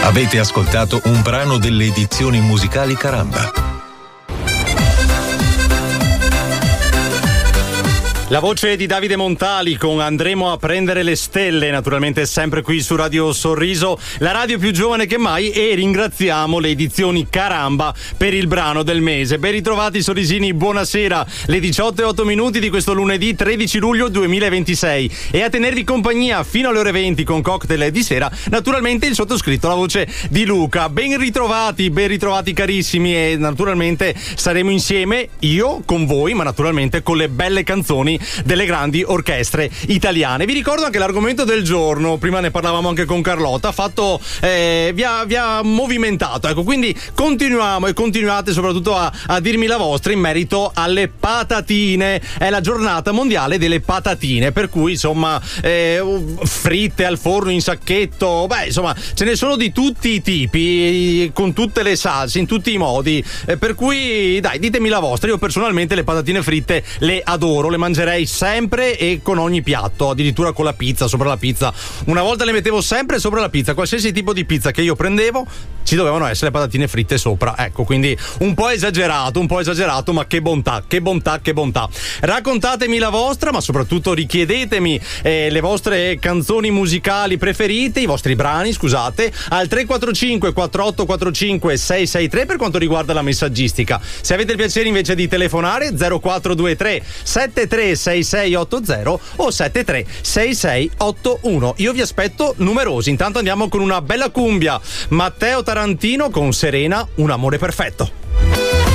Avete ascoltato un brano delle edizioni musicali Caramba. La voce di Davide Montali con Andremo a prendere le stelle, naturalmente sempre qui su Radio Sorriso, la radio più giovane che mai, e ringraziamo le edizioni Caramba per il brano del mese. Ben ritrovati sorrisini, buonasera, le 18:08 di questo lunedì 13 luglio 2026, e a tenervi compagnia fino alle ore 20 con cocktail di sera, naturalmente il sottoscritto, la voce di Luca. Ben ritrovati carissimi, e naturalmente saremo insieme, io con voi, ma naturalmente con le belle canzoni delle grandi orchestre italiane. Vi ricordo anche l'argomento del giorno, prima ne parlavamo anche con Carlotta, ha fatto vi ha movimentato, ecco, quindi continuiamo e continuate soprattutto a dirmi la vostra in merito alle patatine. È la giornata mondiale delle patatine, per cui insomma fritte al forno, in sacchetto, insomma ce ne sono di tutti i tipi, con tutte le salse, in tutti i modi, per cui dai, ditemi la vostra. Io personalmente le patatine fritte le adoro, le mangerei sempre e con ogni piatto, addirittura con la pizza, sopra la pizza. Una volta le mettevo sempre sopra la pizza, qualsiasi tipo di pizza che io prendevo ci dovevano essere le patatine fritte sopra, ecco, quindi un po' esagerato, ma che bontà. Raccontatemi la vostra, ma soprattutto richiedetemi le vostre canzoni musicali preferite, i vostri brani, scusate, al 345 4845 663 per quanto riguarda la messaggistica. Se avete il piacere invece di telefonare, 0423 736680 o 736681. Io vi aspetto numerosi. Intanto andiamo con una bella cumbia. Matteo Tarantino con Serena, Un amore perfetto.